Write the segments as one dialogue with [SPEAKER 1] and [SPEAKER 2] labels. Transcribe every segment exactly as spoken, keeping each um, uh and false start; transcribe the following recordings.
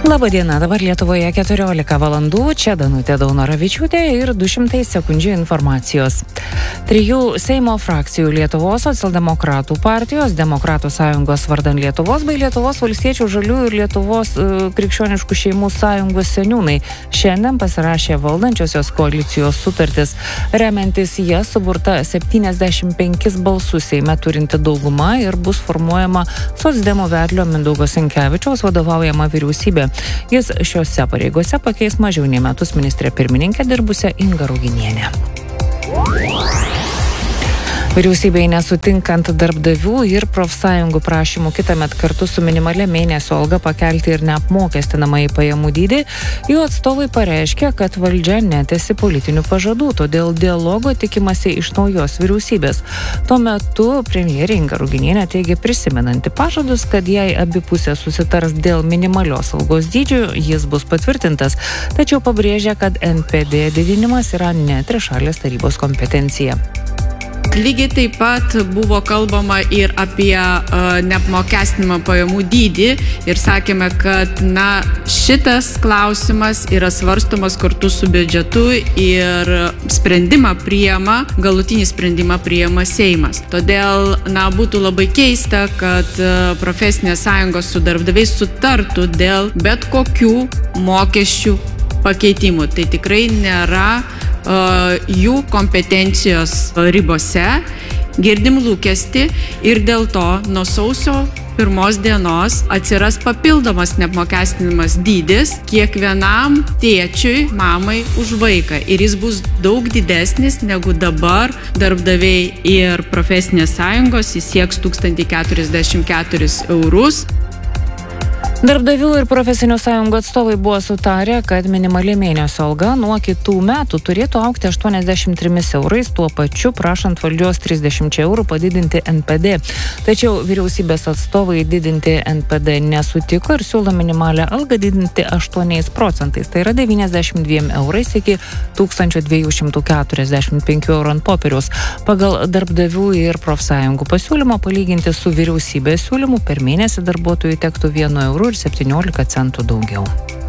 [SPEAKER 1] Labą dieną, dabar Lietuvoje keturiolika valandų, čia Danutė Daunoravičiūtė ir du šimtai sekundžių informacijos. Trijų Seimo frakcijų Lietuvos socialdemokratų partijos, Demokratų sąjungos vardan Lietuvos bei Lietuvos valstiečių žaliųjų ir Lietuvos e, krikščioniškų šeimų sąjungos seniūnai šiandien pasirašė valdančiosios koalicijos sutartis. Remiantis jie suburta septyniasdešimt penkis balsus Seime turinti dauguma ir bus formuojama socdemų vedlio Mindaugo Sinkevičiaus vadovaujama vyriausybė. Jis šiose pareigose pakeis mažiau nei metus ministrė pirmininkė dirbusią Ingą Ruginienę. Vyriausybei nesutinkant darbdavių ir profsąjungų prašymų kitąmet kartu su minimalia mėnesio alga pakelti ir neapmokestinamąjį pajamų dydį, jų atstovai pareiškė, kad valdžia netesi politinių pažadų, todėl dialogo tikimasi iš naujos vyriausybės. Tuo metu premjerė Inga Ruginienė teigė prisimenanti pažadus, kad jei abi pusės susitars dėl minimalios algos dydžių, jis bus patvirtintas, tačiau pabrėžė, kad N P D didinimas yra ne trišalės tarybos kompetencija.
[SPEAKER 2] Lygiai taip pat buvo kalbama ir apie uh, neapmokestinimą pajamų dydį ir sakėme, kad na, šitas klausimas yra svarstomas kartu su biudžetu ir sprendimą priima, galutinį sprendimą priima Seimas. Todėl na, būtų labai keista, kad uh, profesinės sąjungos su darbdaviais sutartų dėl bet kokių mokesčių pakeitimų. Tai tikrai nėra jų kompetencijos ribose, girdim lūkestį ir dėl to nuo sausio pirmos dienos atsiras papildomas neapmokestinimas dydis kiekvienam tėčiui, mamai už vaiką. Ir jis bus daug didesnis negu dabar darbdaviai ir profesinės sąjungos, jis sieks tūkstantį keturiasdešimt keturis eurus.
[SPEAKER 1] Darbdavių ir profesinių sąjungų atstovai buvo sutarę, kad minimali mėnesio alga nuo kitų metų turėtų augti aštuoniasdešimt trimis eurais, tuo pačiu prašant valdžios trisdešimt eurų padidinti N P D. Tačiau vyriausybės atstovai didinti N P D nesutiko ir siūlo minimalią algą didinti aštuoniais procentais, tai yra devyniasdešimt dviem eurais iki tūkstančio dviejų šimtų keturiasdešimt penkių eurų ant popieriaus. Pagal darbdavių ir profsąjungų pasiūlymą palyginti su vyriausybės siūlymu per mėnesį darbuotojui tektų vienu euru ir septyniolika centų daugiau.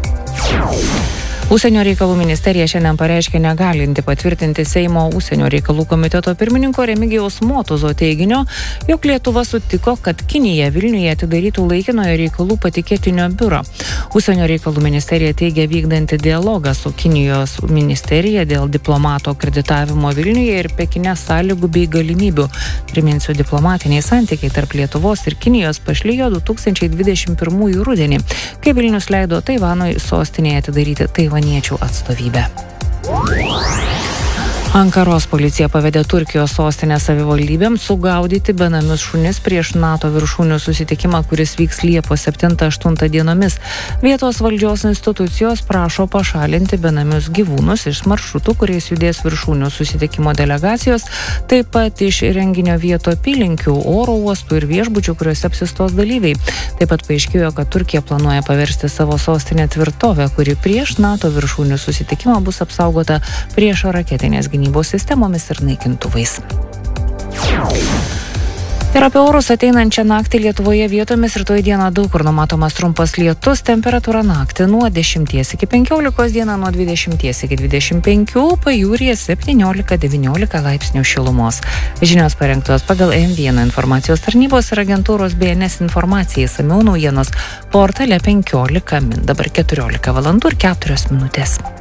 [SPEAKER 1] Užsienio reikalų ministerija šiandien pareiškė negalinti patvirtinti Seimo užsienio reikalų komiteto pirmininko Remigijaus Motuzo teiginio, jog Lietuva sutiko, kad Kinija Vilniuje atidarytų laikinojo reikalų patikėtinio biuro. Užsienio reikalų ministerija teigia vykdanti dialogą su Kinijos ministerija dėl diplomato akreditavimo Vilniuje ir Pekine sąlygų bei galimybių. Priminsiu, diplomatiniai santykiai tarp Lietuvos ir Kinijos pašlijo du tūkstančiai dvidešimt pirmųjų rudenį, kai Vilnius leido Taivanui sostinėje atidaryti taivaniečių atstovybę. Ankaros policija pavedė Turkijos sostinės savivaldybėms sugaudyti benamius šunis prieš NATO viršūnių susitikimą, kuris vyks Liepos septintą aštuntą dienomis. Vietos valdžios institucijos prašo pašalinti benamius gyvūnus iš maršrutų, kuriais judės viršūnių susitikimo delegacijos, taip pat iš renginio vieto apylinkių, oro uostų ir viešbučių, kuriuose apsistos dalyviai. Taip pat paaiškėjo, kad Turkija planuoja paversti savo sostinę tvirtovę, kuri prieš NATO viršūnių susitikimą bus apsaugota prieš raketinės gynybos gynybos sistemomis ir naikintuvais. Ir apie orus ateinančią naktį Lietuvoje vietomis rytoj dieną daug kur numatomas trumpas lietus, temperatūra naktį nuo dešimties iki penkiolikos, dieną nuo dvidešimties iki dvidešimt penkių, pajūryje septyniolika devyniolika laipsnių šilumos. Žinios parengtos pagal M vieną informacijos tarnybos ir agentūros B N S informacijai, išsamiau naujienos portale penkiolika min. Dabar keturiolika valandų ir keturios minutės.